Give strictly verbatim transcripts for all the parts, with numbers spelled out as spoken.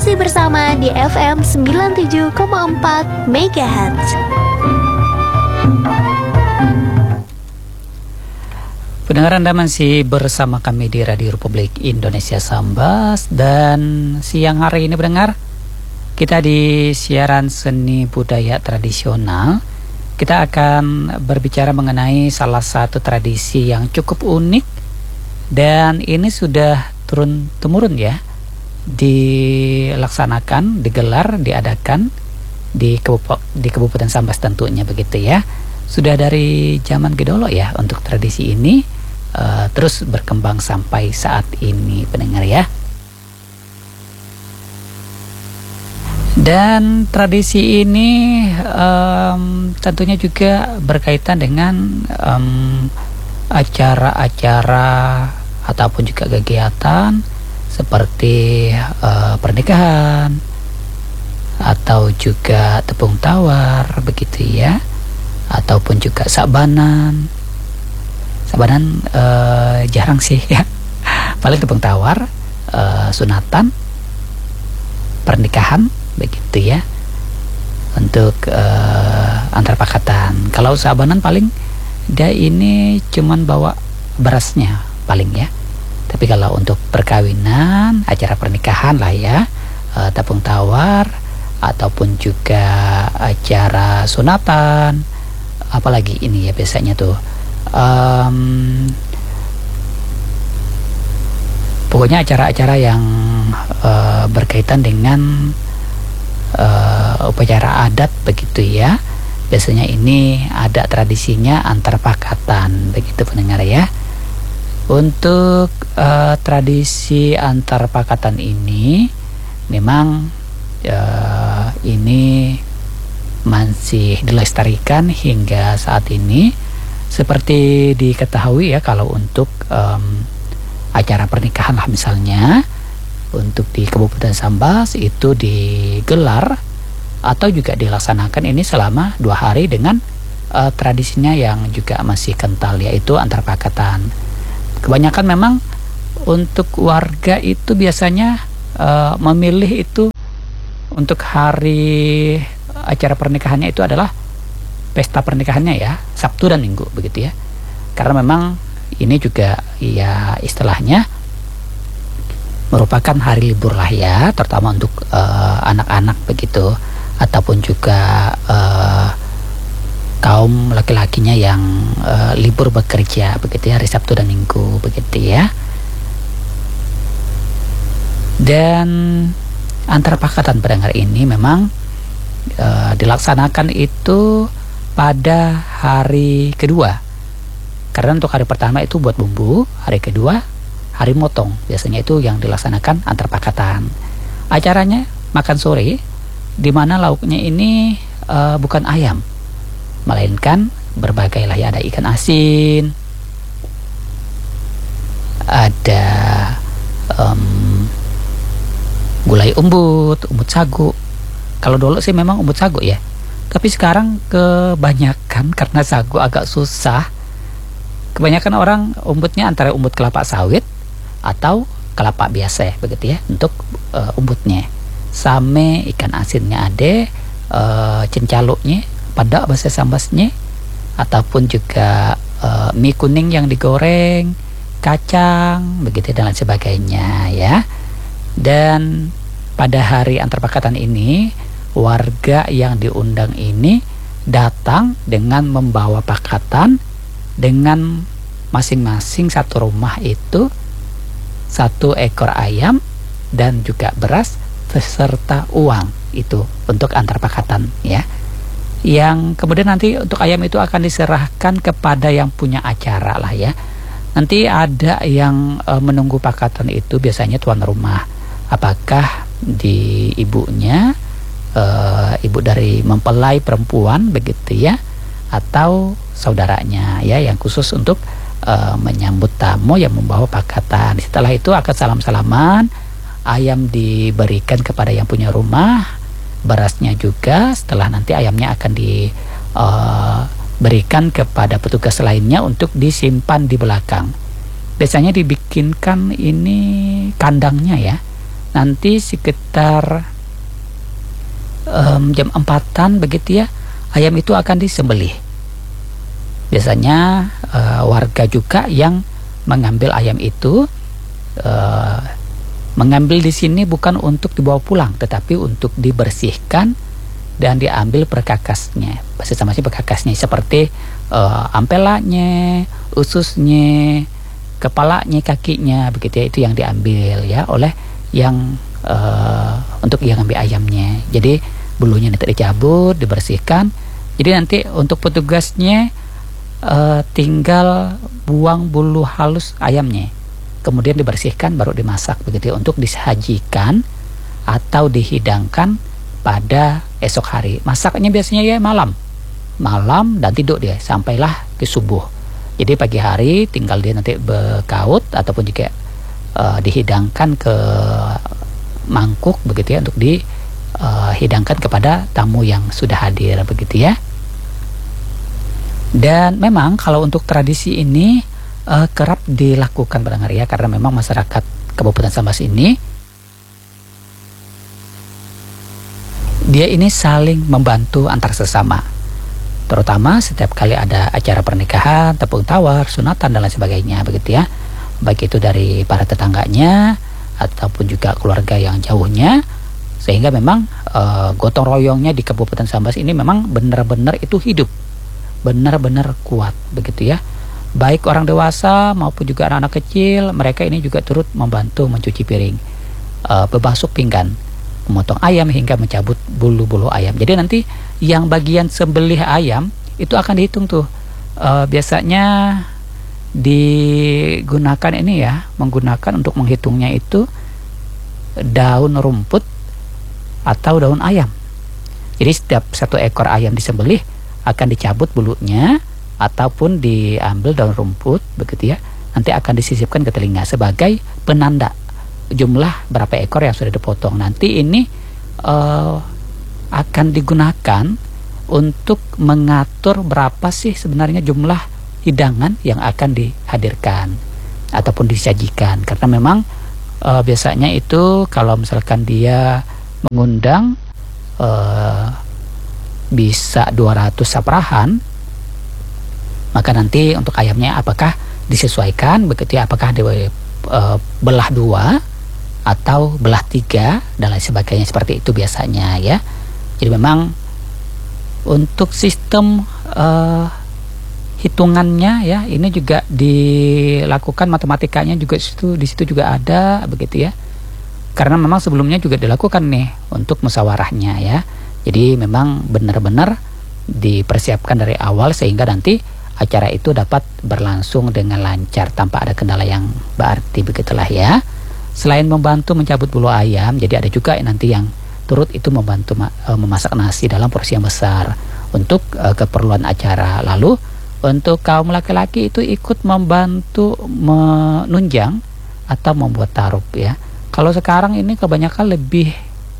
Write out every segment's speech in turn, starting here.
Masih bersama di F M sembilan puluh tujuh koma empat Megahertz. Pendengar, Anda masih bersama kami di Radio Republik Indonesia Sambas. Dan siang hari ini pendengar, kita di siaran seni budaya tradisional, kita akan berbicara mengenai salah satu tradisi yang cukup unik. Dan ini sudah turun-temurun ya, dilaksanakan, digelar, diadakan di, Kebup- di Kabupaten Sambas tentunya begitu ya. Sudah dari zaman gedolo ya untuk tradisi ini, uh, terus berkembang sampai saat ini pendengar ya. Dan tradisi ini um, tentunya juga berkaitan dengan um, acara-acara ataupun juga kegiatan seperti uh, pernikahan atau juga tepung tawar begitu ya, ataupun juga sabanan. Sabanan uh, jarang sih ya, paling tepung tawar, uh, sunatan, pernikahan begitu ya, untuk uh, antar pakatan. Kalau sabanan paling dia ini cuman bawa berasnya paling ya. Tapi kalau untuk perkawinan, acara pernikahan lah ya, uh, tepung tawar, ataupun juga acara sunatan, apalagi ini ya biasanya tuh um, pokoknya acara-acara yang uh, berkaitan dengan uh, upacara adat begitu ya. Biasanya ini ada tradisinya antar pakatan begitu pendengar ya. Untuk uh, tradisi antar pakatan ini memang uh, ini masih dilestarikan hingga saat ini. Seperti diketahui ya, kalau untuk um, acara pernikahan lah misalnya, untuk di Kabupaten Sambas itu digelar atau juga dilaksanakan ini selama dua hari dengan uh, tradisinya yang juga masih kental, yaitu antar pakatan. Kebanyakan memang untuk warga itu biasanya uh, memilih itu untuk hari acara pernikahannya itu adalah pesta pernikahannya ya, Sabtu dan Minggu begitu ya. Karena memang ini juga ya istilahnya merupakan hari libur lah ya, terutama untuk uh, anak-anak begitu, ataupun juga uh, kaum laki-lakinya yang uh, libur bekerja begitu ya, hari Sabtu dan Minggu begitu ya. Dan antar pakatan pendengar ini memang uh, dilaksanakan itu pada hari kedua. Karena untuk hari pertama itu buat bumbu, hari kedua hari motong. Biasanya itu yang dilaksanakan antar pakatan. Acaranya makan sore, di mana lauknya ini uh, bukan ayam, melainkan berbagai lah ya, ada ikan asin, ada um, gulai umbut, umbut sagu. Kalau dulu sih memang umbut sagu ya, tapi sekarang kebanyakan karena sagu agak susah, kebanyakan orang umbutnya antara umbut kelapa sawit atau kelapa biasa ya begitu ya untuk uh, umbutnya. Same ikan asinnya ada, uh, cencaluknya, pada bahasa Sambasnya, ataupun juga uh, mie kuning yang digoreng, kacang begitu dan lain sebagainya ya. Dan pada hari antar pakatan ini, warga yang diundang ini datang dengan membawa pakatan, dengan masing-masing satu rumah itu satu ekor ayam dan juga beras beserta uang itu untuk antar pakatan ya. Yang kemudian nanti untuk ayam itu akan diserahkan kepada yang punya acara lah ya. Nanti ada yang e, menunggu pakatan itu biasanya tuan rumah. Apakah di ibunya, e, ibu dari mempelai perempuan begitu ya, atau saudaranya ya, yang khusus untuk Uh, menyambut tamu yang membawa pakatan. Setelah itu akan salam-salaman, ayam diberikan kepada yang punya rumah, berasnya juga. Setelah nanti ayamnya akan diberikan uh, kepada petugas lainnya untuk disimpan di belakang. Biasanya dibikinkan ini kandangnya ya. nanti sekitar um, jam empatan begitu ya, ayam itu akan disembelih. Biasanya uh, warga juga yang mengambil ayam itu uh, mengambil di sini bukan untuk dibawa pulang, tetapi untuk dibersihkan dan diambil perkakasnya. Bahasa Sambasnya perkakasnya seperti uh, ampelanya, ususnya, kepalanya, kakinya, begitu ya, itu yang diambil ya oleh yang uh, untuk yang ambil ayamnya. Jadi bulunya nanti dicabut, dibersihkan. Jadi nanti untuk petugasnya uh, tinggal buang bulu halus ayamnya, kemudian dibersihkan baru dimasak begitu ya, untuk disajikan atau dihidangkan pada esok hari. Masaknya biasanya ya malam, malam dan tidur dia sampailah ke subuh. Jadi pagi hari tinggal dia nanti bekaut ataupun juga uh, dihidangkan ke mangkuk begitu ya, untuk dihidangkan kepada tamu yang sudah hadir begitu ya. Dan memang kalau untuk tradisi ini uh, kerap dilakukan pendengar ya, karena memang masyarakat Kabupaten Sambas ini dia ini saling membantu antar sesama, terutama setiap kali ada acara pernikahan, tepung tawar, sunatan dan lain sebagainya begitu ya, baik itu dari para tetangganya ataupun juga keluarga yang jauhnya, sehingga memang uh, gotong royongnya di Kabupaten Sambas ini memang benar-benar itu hidup, benar-benar kuat begitu ya. Baik orang dewasa maupun juga anak-anak kecil, mereka ini juga turut membantu mencuci piring, uh, membasuh pinggan, memotong ayam hingga mencabut bulu-bulu ayam. Jadi nanti yang bagian sembelih ayam itu akan dihitung tuh. Uh, biasanya digunakan ini ya, menggunakan untuk menghitungnya itu daun rumput atau daun ayam. Jadi setiap satu ekor ayam disembelih akan dicabut bulunya ataupun diambil daun rumput begitu ya. Nanti akan disisipkan ke telinga sebagai penanda jumlah berapa ekor yang sudah dipotong. Nanti ini uh, akan digunakan untuk mengatur berapa sih sebenarnya jumlah hidangan yang akan dihadirkan ataupun disajikan, karena memang uh, biasanya itu kalau misalkan dia mengundang uh, bisa dua ratus saprahan, maka nanti untuk ayamnya apakah disesuaikan begitu ya, apakah di uh, belah dua atau belah tiga dan lain sebagainya, seperti itu biasanya ya. Jadi memang untuk sistem uh, hitungannya ya, ini juga dilakukan matematikanya juga situ, di situ juga ada begitu ya. Karena memang sebelumnya juga dilakukan nih untuk musyawarahnya ya. Jadi memang benar-benar dipersiapkan dari awal sehingga nanti acara itu dapat berlangsung dengan lancar tanpa ada kendala yang berarti, begitulah ya. Selain membantu mencabut bulu ayam, jadi ada juga nanti yang turut itu membantu uh, memasak nasi dalam porsi yang besar untuk uh, keperluan acara. Lalu untuk kaum laki-laki itu ikut membantu menunjang atau membuat tarup ya. Kalau sekarang ini kebanyakan lebih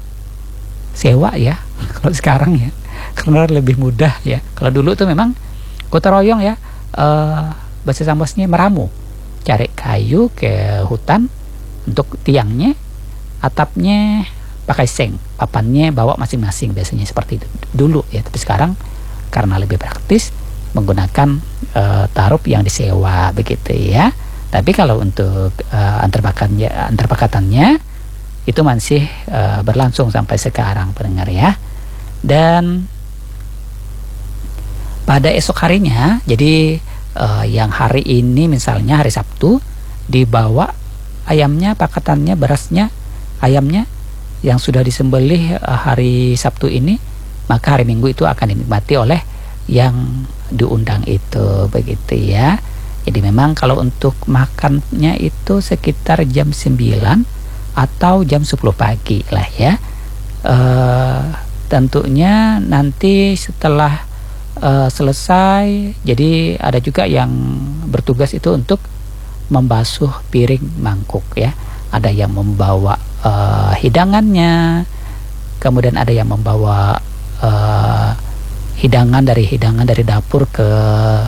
sewa ya, kalau sekarang ya, karena lebih mudah ya. Kalau dulu tuh memang gotong royong ya, uh, bahasa Sambasnya meramu, cari kayu ke hutan untuk tiangnya, atapnya pakai seng, papannya bawa masing-masing, biasanya seperti itu dulu ya. Tapi sekarang karena lebih praktis menggunakan uh, tarup yang disewa begitu ya. Tapi kalau untuk uh, antarpakatannya, antarpakatannya itu masih uh, berlangsung sampai sekarang pendengar ya. Dan pada esok harinya, jadi uh, yang hari ini misalnya hari Sabtu, dibawa ayamnya, pakatannya, berasnya, ayamnya yang sudah disembelih uh, hari Sabtu ini, maka hari Minggu itu akan dinikmati oleh yang diundang itu begitu ya. Jadi memang kalau untuk makannya itu sekitar jam sembilan atau jam sepuluh pagi lah ya. Uh, tentunya nanti setelah uh, selesai, jadi ada juga yang bertugas itu untuk membasuh piring mangkuk ya. Ada yang membawa uh, hidangannya, kemudian ada yang membawa uh, hidangan dari hidangan dari dapur ke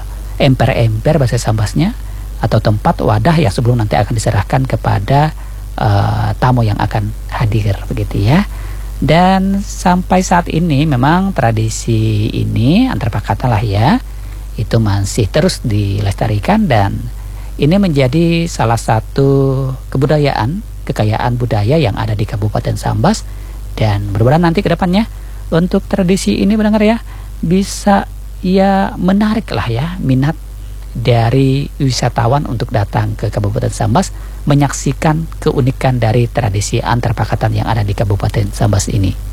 emper-emper bahasa Sambasnya, atau tempat wadah yang sebelum nanti akan diserahkan kepada uh, tamu yang akan hadir begitu ya. Dan sampai saat ini memang tradisi ini Antarpakatan lah ya, itu masih terus dilestarikan dan ini menjadi salah satu kebudayaan, kekayaan budaya yang ada di Kabupaten Sambas. Dan mudah-mudahan nanti ke depannya untuk tradisi ini benar ya bisa ya menarik lah ya minat dari wisatawan untuk datang ke Kabupaten Sambas menyaksikan keunikan dari tradisi Antarpakatan yang ada di Kabupaten Sambas ini.